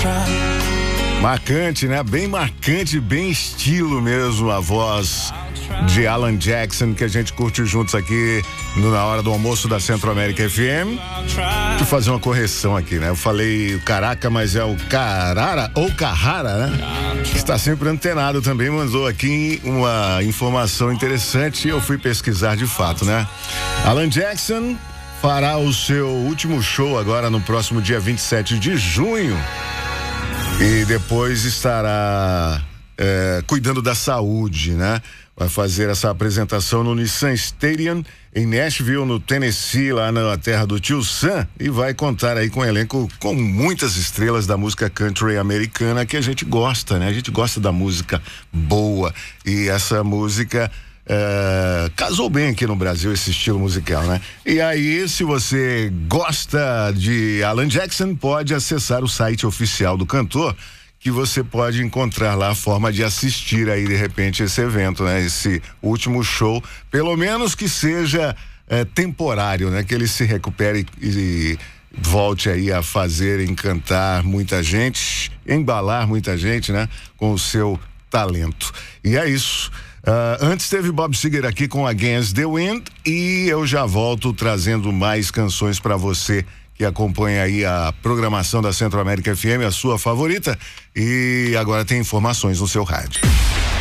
Marcante, né? Bem marcante, bem estilo mesmo a voz de Alan Jackson, que a gente curte juntos aqui na hora do almoço da Centro-América FM. Deixa eu fazer uma correção aqui, né? Eu falei caraca, mas é o Carara ou Carrara, né? Está sempre antenado também, mandou aqui uma informação interessante e eu fui pesquisar de fato, né? Alan Jackson fará o seu último show agora no próximo dia 27 de junho. E depois estará cuidando da saúde, né? Vai fazer essa apresentação no Nissan Stadium em Nashville, no Tennessee, lá na terra do Tio Sam, e vai contar aí com um elenco com muitas estrelas da música country americana que a gente gosta, né? A gente gosta da música boa e essa música casou bem aqui no Brasil, esse estilo musical, né? E aí, se você gosta de Alan Jackson, pode acessar o site oficial do cantor, que você pode encontrar lá a forma de assistir aí de repente esse evento, né? Esse último show, pelo menos que seja temporário, né? Que ele se recupere e volte aí a fazer, encantar muita gente, embalar muita gente, né? Com o seu talento. E é isso. Antes teve Bob Seger aqui com Against the Wind e eu já volto trazendo mais canções para você que acompanha aí a programação da Centro-América FM, a sua favorita, e agora tem informações no seu rádio.